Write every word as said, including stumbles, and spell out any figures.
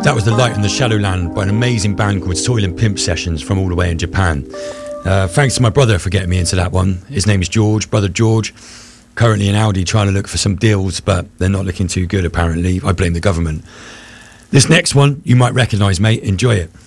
That was The Light in the Shadowland by an amazing band called Soil and Pimp Sessions from all the way in Japan. Uh, thanks to my brother for getting me into that one. His name is George, brother George. Currently in Audi trying to look for some deals, but they're not looking too good apparently. I blame the government. This next one you might recognise, mate. Enjoy it.